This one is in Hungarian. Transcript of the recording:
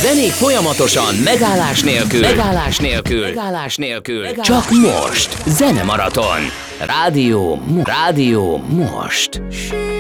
Zenék folyamatosan, megállás nélkül. Csak most. Zenemaraton. Rádió most.